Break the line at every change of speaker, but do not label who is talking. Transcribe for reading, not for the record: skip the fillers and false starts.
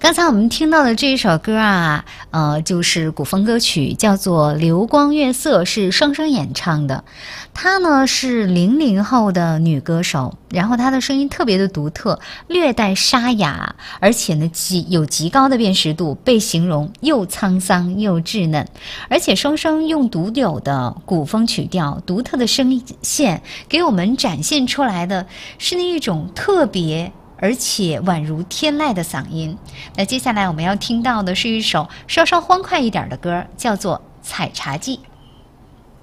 刚才我们听到的这一首歌啊，就是古风歌曲，叫做《流光月色》，是双双演唱的。她呢是00后的女歌手，然后她的声音特别的独特，略带沙哑，而且呢有极高的辨识度，被形容又沧桑又稚嫩。而且双双用独有的古风曲调、独特的声线，给我们展现出来的是那一种特别而且宛如天籁的嗓音。那接下来我们要听到的是一首稍稍欢快一点的歌，叫做《采茶记》。